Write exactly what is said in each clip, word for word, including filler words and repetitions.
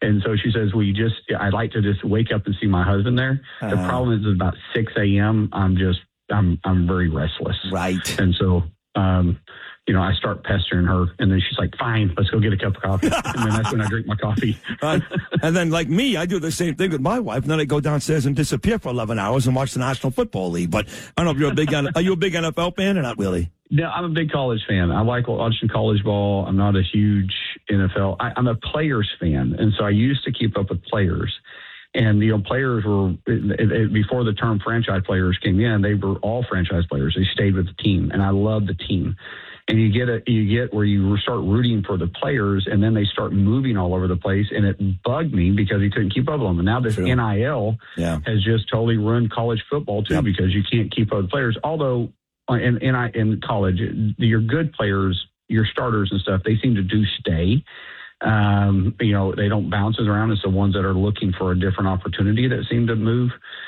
And so she says, well, you just, I'd like to just wake up and see my husband there. Uh-huh. The problem is about six a.m. I'm just, I'm, I'm very restless. Right. And so, um, you know, I start pestering her, and then she's like, fine, let's go get a cup of coffee. And then that's when I drink my coffee. Right. And then, like me, I do the same thing with my wife. And then I go downstairs and disappear for eleven hours and watch the National Football League. But I don't know if you're a big, are you a big N F L fan or not really? No, I'm a big college fan. I like watching college ball. I'm not a huge N F L. I, I'm a players fan. And so I used to keep up with players. And, you know, players were, it, it, before the term franchise players came in, they were all franchise players. They stayed with the team. And I love the team. And you get a, you get where you start rooting for the players, and then they start moving all over the place. And it bugged me because he couldn't keep up with them. And now this True. N I L yeah. has just totally ruined college football, too, yep. because you can't keep up with players. Although in, in, in college, your good players, your starters and stuff, they seem to do stay. Um, you know, they don't bounce around. It's the ones that are looking for a different opportunity that seem to move.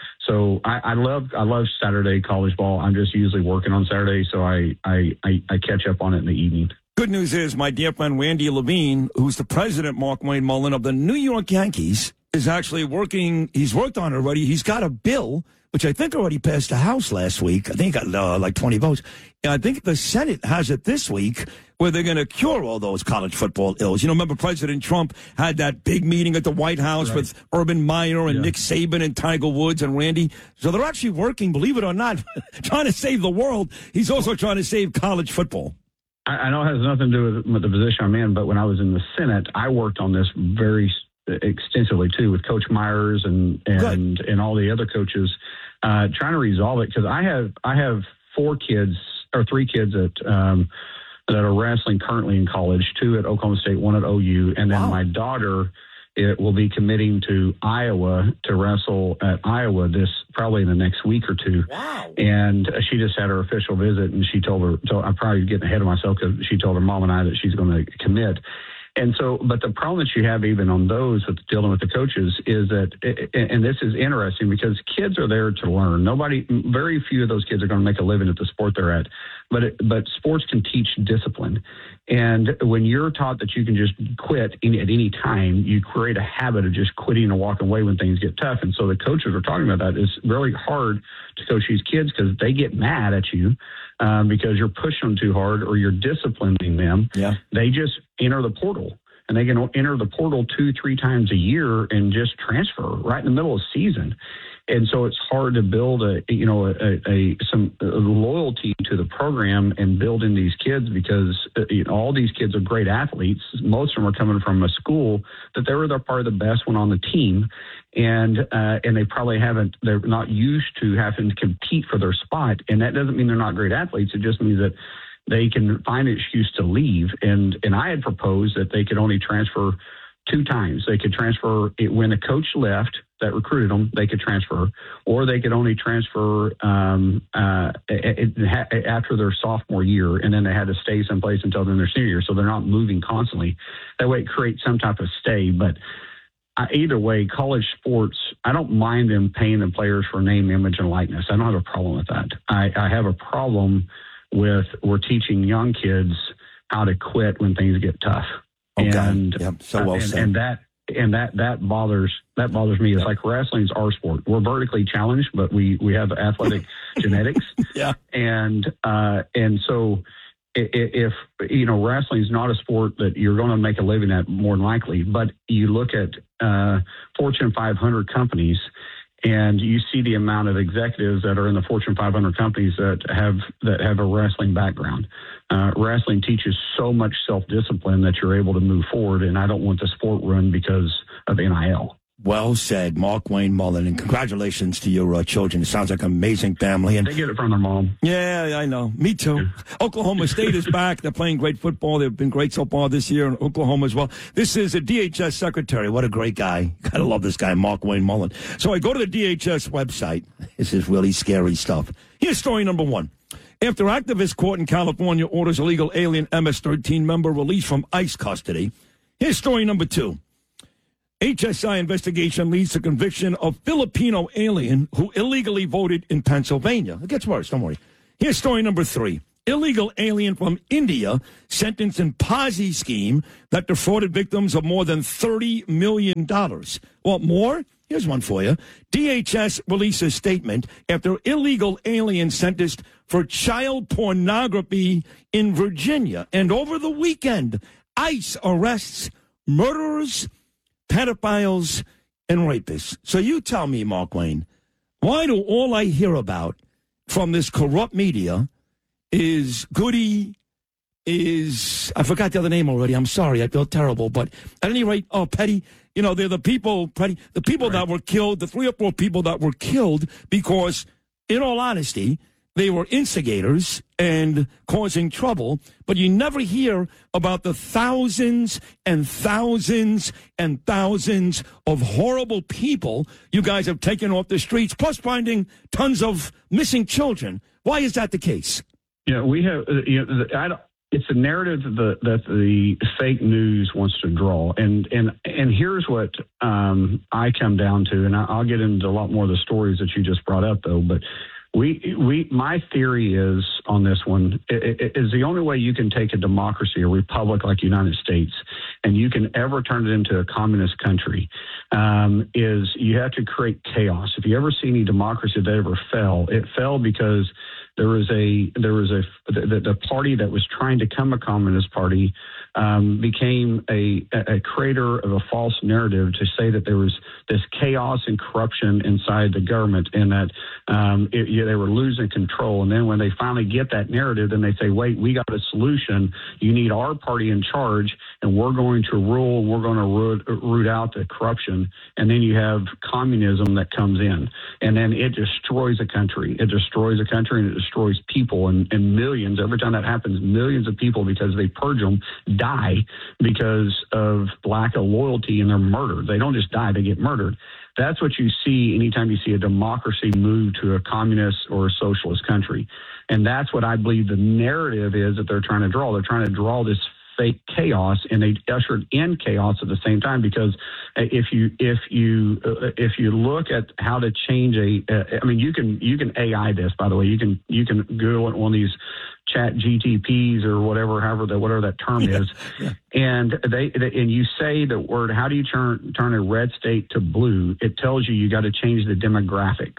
So I, I love I love Saturday college ball. I'm just usually working on Saturday, so I, I, I, I catch up on it in the evening. Good news is my dear friend Randy Levine, who's the president, Mark Wayne Mullen, of the New York Yankees, is actually working. He's worked on it already. He's got a bill, which I think already passed the House last week. I think it got uh, like twenty votes. And I think the Senate has it this week, where they're going to cure all those college football ills. You know, remember President Trump had that big meeting at the White House right. with Urban Meyer and yeah. Nick Saban and Tiger Woods and Randy. So they're actually working, believe it or not, trying to save the world. He's also trying to save college football. I, I know it has nothing to do with, with the position I'm in, but when I was in the Senate, I worked on this very extensively, too, with Coach Myers and and, and all the other coaches, uh, trying to resolve it. Because I have, I have four kids, or three kids that um, that are wrestling currently in college, two at Oklahoma State, one at O U, and then wow. my daughter it will be committing to Iowa to wrestle at Iowa this probably in the next week or two. Wow. And she just had her official visit, and she told her, so I'm probably getting ahead of myself because she told her mom and I that she's going to commit. And so, but the problem that you have even on those with dealing with the coaches is that, and this is interesting because kids are there to learn. Nobody, very few of those kids are going to make a living at the sport they're at, but it, but sports can teach discipline. And when you're taught that you can just quit any, at any time, you create a habit of just quitting and walking away when things get tough. And so the coaches are talking about that. It's really hard to coach these kids because they get mad at you um, because you're pushing them too hard or you're disciplining them. Yeah. They just enter the portal. And they can enter the portal two, three times a year and just transfer right in the middle of the season. And so it's hard to build a, you know, a, a some a loyalty to the program and build in these kids because uh, you know, all these kids are great athletes. Most of them are coming from a school that they were the part of the best one on the team. And, uh, and they probably haven't, they're not used to having to compete for their spot. And that doesn't mean they're not great athletes. It just means that they can find an excuse to leave. And, and I had proposed that they could only transfer two times. They could transfer it when a coach left that recruited them, they could transfer, or they could only transfer um, uh, it, it, after their sophomore year, and then they had to stay someplace until then their senior year, so they're not moving constantly. That way it creates some type of stay. But uh, either way, college sports, I don't mind them paying the players for name, image, and likeness. I don't have a problem with that. I, I have a problem with we're teaching young kids how to quit when things get tough. Okay. And, yep. so well and, said. and that and that that bothers that bothers me. It's yep. like wrestling's our sport. We're vertically challenged, but we we have athletic genetics. Yeah. And uh, and so if you know wrestling's not a sport that you're going to make a living at more than likely, but you look at uh, Fortune five hundred companies. And you see the amount of executives that are in the Fortune five hundred companies that have that have a wrestling background. Uh, wrestling teaches so much self-discipline that you're able to move forward, and I don't want the sport run because of N I L. Well said, Mark Wayne Mullen, and congratulations to your uh, children. It sounds like an amazing family. And they get it from their mom. Yeah, I know. Me too. Yeah. Oklahoma State is back. They're playing great football. They've been great so far this year in Oklahoma as well. This is a D H S secretary. What a great guy. Gotta love this guy, Mark Wayne Mullen. So I go to the D H S website. This is really scary stuff. Here's story number one. After activist court in California orders illegal alien M S thirteen member released from ICE custody. Here's story number two. H S I investigation leads to conviction of Filipino alien who illegally voted in Pennsylvania. It gets worse, don't worry. Here's story number three. illegal alien from India sentenced in Ponzi scheme that defrauded victims of more than thirty million dollars. Want more? Here's one for you. D H S releases statement after illegal alien sentenced for child pornography in Virginia. And over the weekend, ICE arrests murderers, pedophiles, and rapists. So you tell me, Mark Wayne, why do all I hear about from this corrupt media is Goody, is, I forgot the other name already. I'm sorry. I feel terrible. But at any rate, oh, Petty, you know, they're the people, Petty, the people right. that were killed, the three or four people that were killed because, in all honesty, they were instigators and causing trouble, but you never hear about the thousands and thousands and thousands of horrible people you guys have taken off the streets, plus finding tons of missing children. Why is that the case? Yeah, we have, uh, you know, I don't, it's a narrative that the, that the fake news wants to draw. And and, and here's what um, I come down to, and I'll get into a lot more of the stories that you just brought up, though, but We, we, my theory is on this one is the only way you can take a democracy, a republic like the United States, and you can ever turn it into a communist country, um, is you have to create chaos. If you ever see any democracy that ever fell, it fell because there was a there was a the, the party that was trying to become a communist party um, became a, a creator of a false narrative to say that there was this chaos and corruption inside the government and that um, it, yeah, they were losing control. And then when they finally get that narrative, then they say, wait, we got a solution. You need our party in charge, and we're going to rule, and we're going to root, root out the corruption. And then you have communism that comes in, and then it destroys a country. It destroys a country, and it destroys people, and, and millions. Every time that happens, millions of people, because they purge them, die because of lack of loyalty, and they're murdered. They don't just die, they get murdered. That's what you see anytime you see a democracy move to a communist or a socialist country. And that's what I believe the narrative is that they're trying to draw. They're trying to draw this fake chaos, and they ushered in chaos at the same time, because if you if you uh, if you look at how to change a uh, I mean you can you can A I this, by the way. You can you can Google it, one of these chat G T Ps or whatever however the whatever that term yeah. is, yeah. and they, they and you say the word, how do you turn turn a red state to blue? It tells you you got to change the demographics.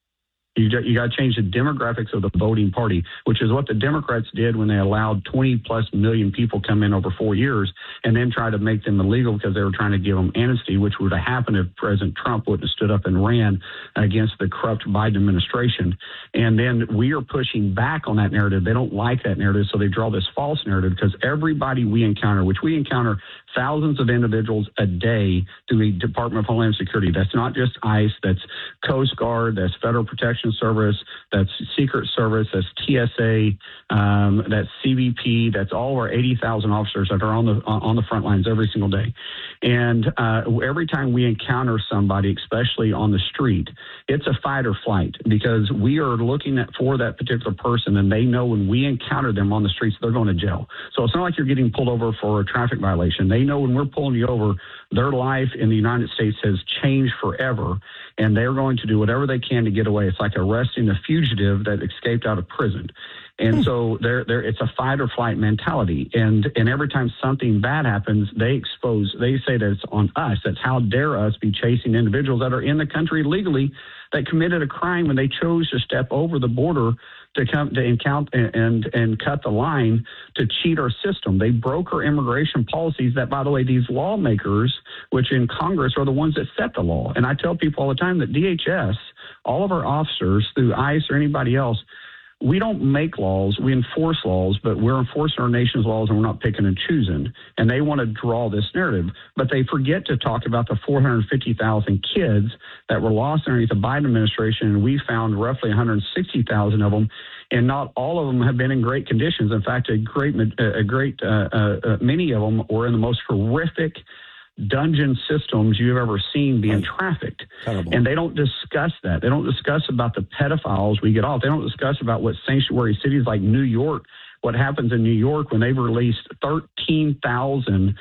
You got, you got to change the demographics of the voting party, which is what the Democrats did when they allowed twenty plus million people come in over four years and then try to make them illegal because they were trying to give them amnesty, which would have happened if President Trump wouldn't have stood up and ran against the corrupt Biden administration. And then we are pushing back on that narrative. They don't like that narrative, so they draw this false narrative, because everybody we encounter, which we encounter thousands of individuals a day through the Department of Homeland Security. That's not just ICE, that's Coast Guard, that's Federal Protection Service, that's Secret Service, that's T S A, um, that's C B P, that's all of our eighty thousand officers that are on the on the front lines every single day. And uh, every time we encounter somebody, especially on the street, it's a fight or flight, because we are looking at for that particular person, and they know when we encounter them on the streets, they're going to jail. So it's not like you're getting pulled over for a traffic violation. They know when we're pulling you over, their life in the United States has changed forever, and they're going to do whatever they can to get away. It's like arresting a fugitive that escaped out of prison. And hmm. so there, there, it's a fight or flight mentality. And and every time something bad happens, they expose, they say that it's on us. That's how dare us be chasing individuals that are in the country legally that committed a crime when they chose to step over the border to come to encounter and, and and cut the line to cheat our system. They broke our immigration policies that, by the way, these lawmakers, which in Congress are the ones that set the law. And I tell people all the time that D H S, all of our officers through ICE or anybody else, we don't make laws, we enforce laws, but we're enforcing our nation's laws, and we're not picking and choosing. And they want to draw this narrative, but they forget to talk about the four hundred fifty thousand kids that were lost underneath the Biden administration, and we found roughly one hundred sixty thousand of them, and not all of them have been in great conditions. In fact, a great, a great uh, uh, many of them were in the most horrific dungeon systems you've ever seen being trafficked. Terrible. And they don't discuss that. They don't discuss about the pedophiles we get off. They don't discuss about what sanctuary cities like New York what happens in New York when they've released thirteen thousand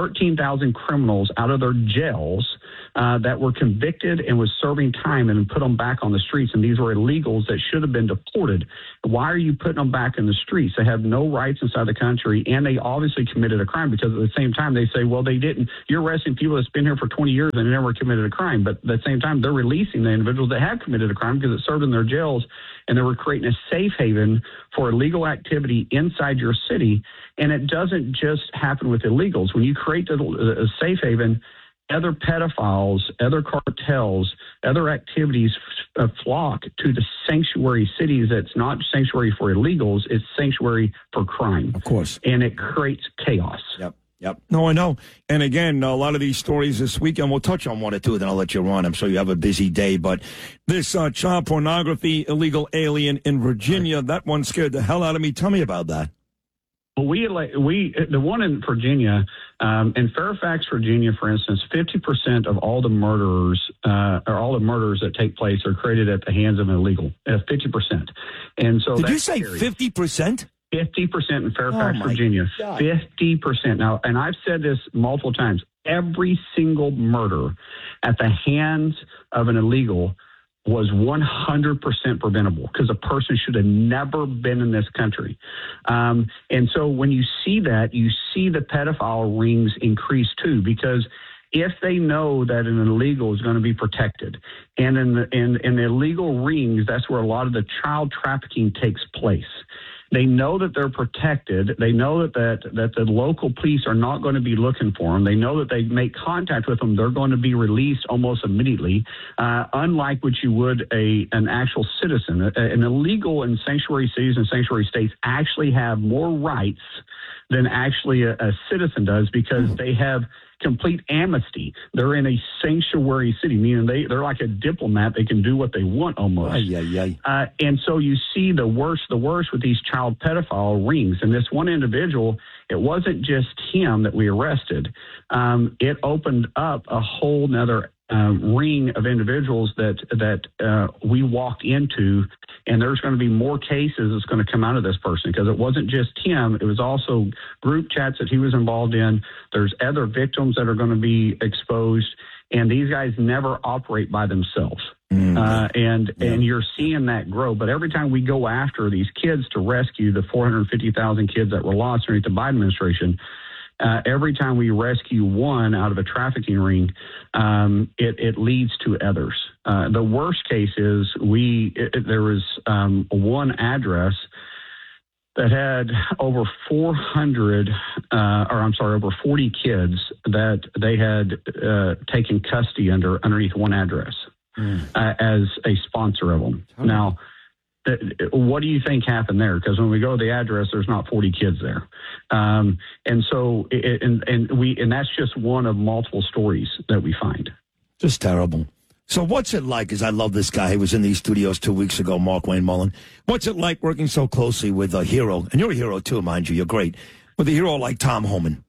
criminals out of their jails uh, that were convicted and was serving time and put them back on the streets. And these were illegals that should have been deported. Why are you putting them back in the streets? They have no rights inside the country, and they obviously committed a crime, because at the same time they say, well, they didn't. You're arresting people that's been here for twenty years and never committed a crime. But at the same time, they're releasing the individuals that have committed a crime because it served in their jails, and they were creating a safe haven for illegal activity inside your city. And it doesn't just happen with illegals. When you create a, a safe haven, other pedophiles, other cartels, other activities uh, flock to the sanctuary cities. That's not sanctuary for illegals, it's sanctuary for crime. Of course. And it creates chaos. Yep. Yep. No, I know. And again, a lot of these stories this weekend, we'll touch on one or two, then I'll let you run. I'm sure you have a busy day. But this uh, child pornography illegal alien in Virginia, right. That one scared the hell out of me. Tell me about that. Well, we, we the one in Virginia, um, in Fairfax, Virginia, for instance, fifty percent of all the murderers, uh, or all the murders that take place are created at the hands of an illegal, uh, fifty percent. And so Did that's you say scary. fifty percent? fifty percent in Fairfax, oh Virginia. God. fifty percent. Now, and I've said this multiple times, every single murder at the hands of an illegal was one hundred percent preventable, because a person should have never been in this country. Um, and so when you see that, you see the pedophile rings increase too, because if they know that an illegal is going to be protected, and in the, in, in the illegal rings, that's where a lot of the child trafficking takes place. They know that they're protected. They know that, that that the local police are not going to be looking for them. They know that they make contact with them, they're going to be released almost immediately, uh, unlike what you would a an actual citizen. A, an illegal in sanctuary cities and sanctuary states actually have more rights than actually a, a citizen does, because they have complete amnesty. They're in a sanctuary city, meaning they, they're like a diplomat. They can do what they want almost. Aye, aye, aye. Uh, and so you see the worst, the worst with these child pedophile rings. And this one individual, it wasn't just him that we arrested. Um, it opened up a whole nother Um, ring of individuals that that uh, we walked into, and there's going to be more cases that's going to come out of this person, because it wasn't just him. It was also group chats that he was involved in. There's other victims that are going to be exposed, and these guys never operate by themselves. Mm-hmm. Uh, and yeah. and you're seeing that grow. But every time we go after these kids to rescue the four hundred fifty thousand kids that were lost underneath the Biden administration, Uh, every time we rescue one out of a trafficking ring, um, it, it leads to others. Uh, the worst case is we it, it, there was um, one address that had over four hundred, uh, or I'm sorry, over forty kids that they had uh, taken custody under underneath one address mm. uh, as a sponsor of them. Oh. Now, what do you think happened there? Because when we go to the address, there's not forty kids there, um, and so it, and and we and that's just one of multiple stories that we find. Just terrible. So what's it like? Because I love this guy. He was in these studios two weeks ago, Mark Wayne Mullen. What's it like working so closely with a hero? And you're a hero too, mind you. You're great. With a hero like Tom Homan.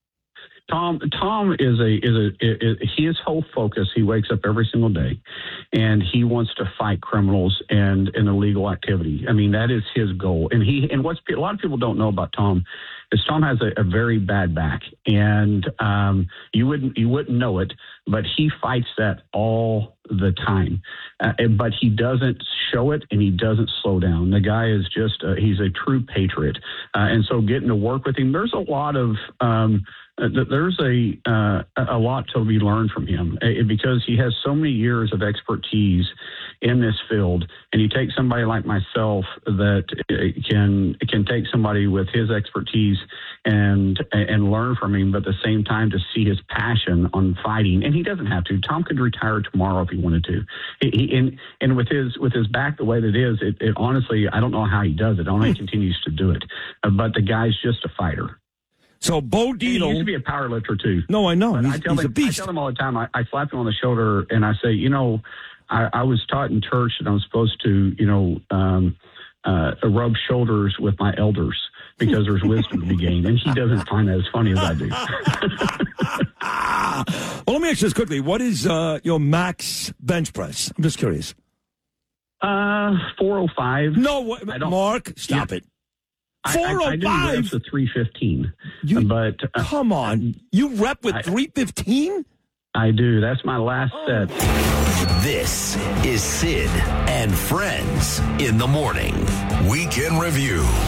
Tom Tom is a is a is, his whole focus. He wakes up every single day, and he wants to fight criminals and, and illegal activity. I mean, that is his goal. And he and what's a lot of people don't know about Tom is Tom has a, a very bad back, and um, you wouldn't you wouldn't know it, but he fights that all the time. Uh, but he doesn't show it, and he doesn't slow down. The guy is just uh, he's a true patriot, uh, and so getting to work with him, there's a lot of. Um, There's a uh, a lot to be learned from him, because he has so many years of expertise in this field, and you take somebody like myself that can can take somebody with his expertise and and learn from him, but at the same time to see his passion on fighting. And he doesn't have to. Tom could retire tomorrow if he wanted to. He, and and with his with his back the way that it is, it, it honestly I don't know how he does it. I don't know how he continues to do it, uh, but the guy's just a fighter. So Bo Dietl, he used to be a power lifter too. No, I know. He's, I tell he's him, a beast. I tell him all the time. I, I slap him on the shoulder and I say, you know, I, I was taught in church that I'm supposed to, you know, um, uh, rub shoulders with my elders because there's wisdom to be gained. And he doesn't find that as funny as I do. Well, let me ask you this quickly. What is uh, your max bench press? I'm just curious. Uh, four oh five. No, what, Mark, stop yeah. it. four oh five. I, I, I do reps with three fifteen. You, but uh, come on. You rep with three fifteen? I do. That's my last oh. set. This is Sid and Friends in the Morning. Weekend Review.